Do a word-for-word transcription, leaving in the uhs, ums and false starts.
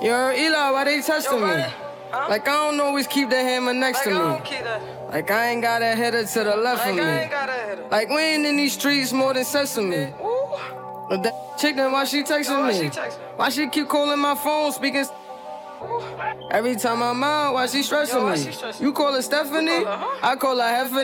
Yo, Eli, why they testing Yo, me? buddy. Huh? Like, I don't always keep the hammer next Like, to I me. don't keep that. Like, I ain't got a header to the left Like, of I me. ain't got a header. Like, we ain't in these streets more than sesame. Ooh. But that chick, then why she texting Yo, why me? she texting? Why she keep calling my phone, speaking? Ooh. Every time I'm out, why she stressing Yo, why me? she stressing? You call her Stephanie? You call her, huh? I call her Heffany.